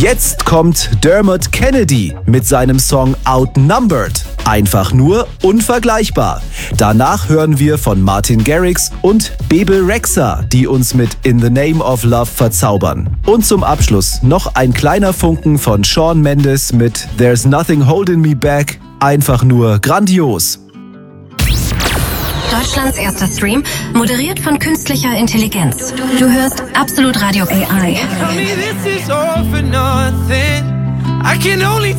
Jetzt kommt Dermot Kennedy mit seinem Song Outnumbered. Einfach nur unvergleichbar. Danach hören wir von Martin Garrix und Bebe Rexha, die uns mit In the Name of Love verzaubern. Und zum Abschluss noch ein kleiner Funken von Shawn Mendes mit There's Nothing Holding Me Back. Einfach nur grandios. Deutschlands erster Stream, moderiert von künstlicher Intelligenz. Du hörst Absolut Radio AI.